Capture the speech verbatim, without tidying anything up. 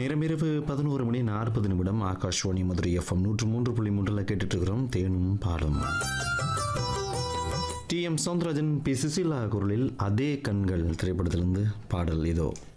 நேரமிரவு பதினோரு மணி நாற்பது நிமிடம். ஆகாஷ்வாணி மதுரை எஃப்எம் நூற்று மூன்று புள்ளி மூன்றில் கேட்டுட்டு இருக்கிறோம் தேனும் பாலும். D M Soundararajan, B Susheela குரலில் அதே கண்கள் திரைப்படத்திலிருந்து பாடல் இதோ.